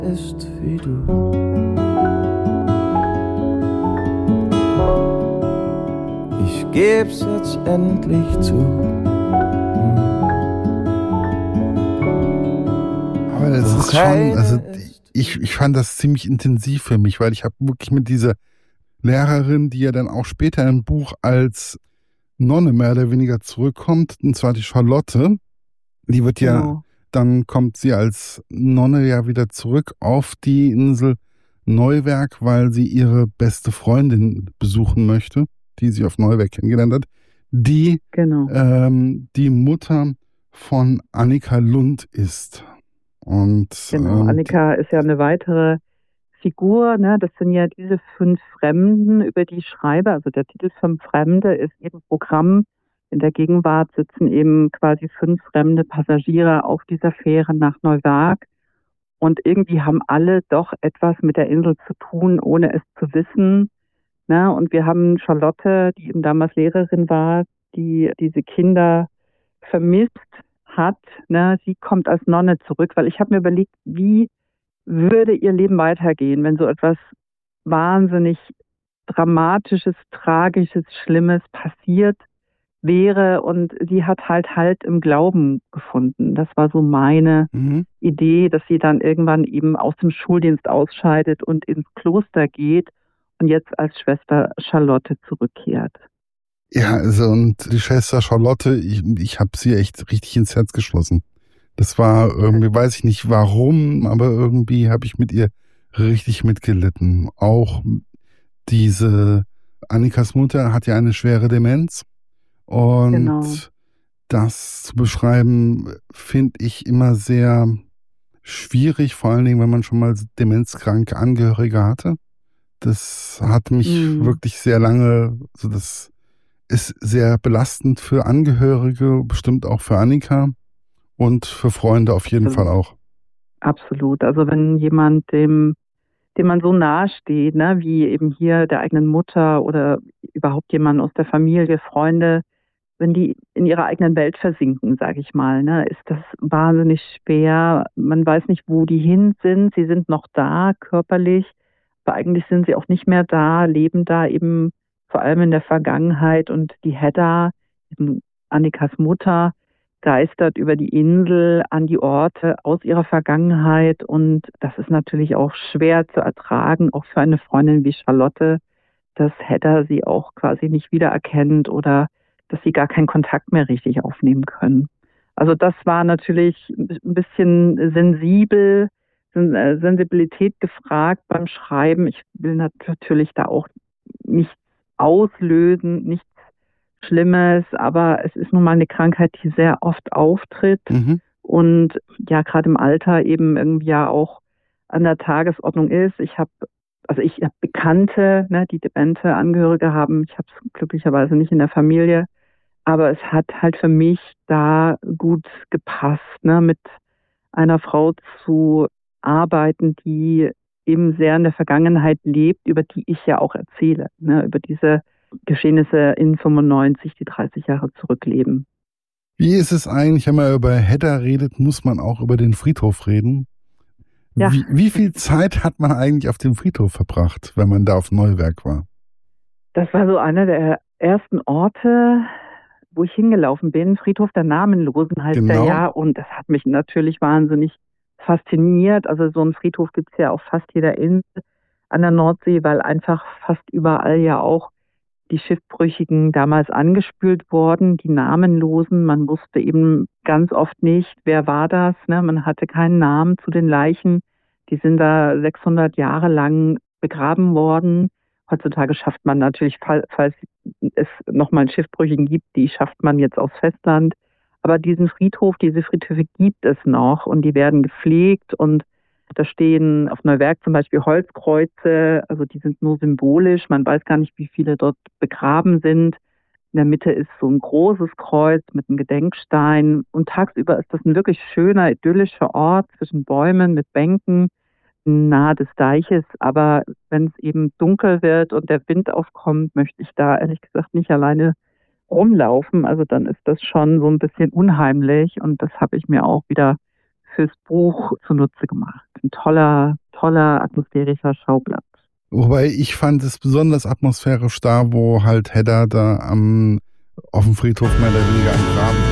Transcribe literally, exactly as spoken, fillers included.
ist wie du. Ich geb's jetzt endlich zu. Aber das ist schon, also ich, ich fand das ziemlich intensiv für mich, weil ich habe wirklich mit dieser Lehrerin, die ja dann auch später im Buch als Nonne mehr oder weniger zurückkommt, und zwar die Charlotte, die wird ja, Genau. dann kommt sie als Nonne ja wieder zurück auf die Insel Neuwerk, weil sie ihre beste Freundin besuchen möchte, die sie auf Neuwerk kennengelernt hat, die Genau. ähm, die Mutter von Annika Lund ist. Und Genau, ähm, Annika ist ja eine weitere Figur, ne? Das sind ja diese fünf Fremden, über die ich schreibe. Also der Titel Fünf Fremde ist eben Programm. In der Gegenwart sitzen eben quasi fünf fremde Passagiere auf dieser Fähre nach Neuwerk. Und irgendwie haben alle doch etwas mit der Insel zu tun, ohne es zu wissen. Ne? Und wir haben Charlotte, die eben damals Lehrerin war, die diese Kinder vermisst hat. Ne? Sie kommt als Nonne zurück, weil ich habe mir überlegt, wie würde ihr Leben weitergehen, wenn so etwas wahnsinnig Dramatisches, Tragisches, Schlimmes passiert wäre, und sie hat halt Halt im Glauben gefunden. Das war so meine mhm. Idee, dass sie dann irgendwann eben aus dem Schuldienst ausscheidet und ins Kloster geht und jetzt als Schwester Charlotte zurückkehrt. Ja, also und die Schwester Charlotte, ich, ich habe sie echt richtig ins Herz geschlossen. Das war irgendwie, weiß ich nicht warum, aber irgendwie habe ich mit ihr richtig mitgelitten. Auch diese Annikas Mutter hat ja eine schwere Demenz. Und Genau. das zu beschreiben, finde ich immer sehr schwierig, vor allen Dingen, wenn man schon mal demenzkranke Angehörige hatte. Das hat mich Mhm. wirklich sehr lange, also das ist sehr belastend für Angehörige, bestimmt auch für Annika und für Freunde auf jeden Absolut. Fall auch. Absolut. Also wenn jemand, dem, dem man so nahe steht, ne, wie eben hier der eigenen Mutter oder überhaupt jemand aus der Familie, Freunde, wenn die in ihrer eigenen Welt versinken, sage ich mal, ne, ist das wahnsinnig schwer. Man weiß nicht, wo die hin sind. Sie sind noch da, körperlich, aber eigentlich sind sie auch nicht mehr da, leben da eben vor allem in der Vergangenheit. Und die Hedda, eben Annikas Mutter, geistert über die Insel an die Orte aus ihrer Vergangenheit. Und das ist natürlich auch schwer zu ertragen, auch für eine Freundin wie Charlotte, dass Hedda sie auch quasi nicht wiedererkennt oder dass sie gar keinen Kontakt mehr richtig aufnehmen können. Also das war natürlich ein bisschen sensibel, Sensibilität gefragt beim Schreiben. Ich will natürlich da auch nichts auslösen, nichts Schlimmes, aber es ist nun mal eine Krankheit, die sehr oft auftritt Mhm. und ja gerade im Alter eben irgendwie ja auch an der Tagesordnung ist. Ich habe also ich habe Bekannte, ne, die demente Angehörige haben. Ich habe es glücklicherweise nicht in der Familie, aber es hat halt für mich da gut gepasst, ne, mit einer Frau zu arbeiten, die eben sehr in der Vergangenheit lebt, über die ich ja auch erzähle, ne, über diese Geschehnisse in fünfundneunzig, die dreißig Jahre zurückleben. Wie ist es eigentlich, wenn man über Hedda redet, muss man auch über den Friedhof reden? Ja. Wie, wie viel Zeit hat man eigentlich auf dem Friedhof verbracht, wenn man da auf Neuwerk war? Das war so einer der ersten Orte, wo ich hingelaufen bin. Friedhof der Namenlosen heißt Genau. der ja. Und das hat mich natürlich wahnsinnig fasziniert. Also so einen Friedhof gibt es ja auf fast jeder Insel an der Nordsee, weil einfach fast überall ja auch die Schiffbrüchigen damals angespült wurden, die Namenlosen. Man wusste eben ganz oft nicht, wer war das. Ne? Man hatte keinen Namen zu den Leichen. Die sind da sechshundert Jahre lang begraben worden. Heutzutage schafft man natürlich, falls es nochmal einen Schiffbrüchigen gibt, die schafft man jetzt aufs Festland. Aber diesen Friedhof, diese Friedhöfe gibt es noch und die werden gepflegt und da stehen auf Neuwerk zum Beispiel Holzkreuze, also die sind nur symbolisch. Man weiß gar nicht, wie viele dort begraben sind. In der Mitte ist so ein großes Kreuz mit einem Gedenkstein. Und tagsüber ist das ein wirklich schöner, idyllischer Ort zwischen Bäumen mit Bänken nahe des Deiches. Aber wenn es eben dunkel wird und der Wind aufkommt, möchte ich da ehrlich gesagt nicht alleine rumlaufen. Also dann ist das schon so ein bisschen unheimlich. Und das habe ich mir auch wieder fürs Buch zunutze gemacht. Ein toller, toller atmosphärischer Schauplatz. Wobei ich fand es besonders atmosphärisch da, wo halt Hedda da am, auf dem Friedhof mehr oder weniger am Graben